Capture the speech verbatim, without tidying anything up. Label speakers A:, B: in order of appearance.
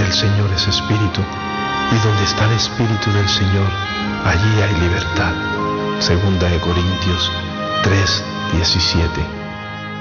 A: porque el Señor es espíritu, y donde está el espíritu del Señor, allí hay libertad. Segunda de Corintios tres, diecisiete.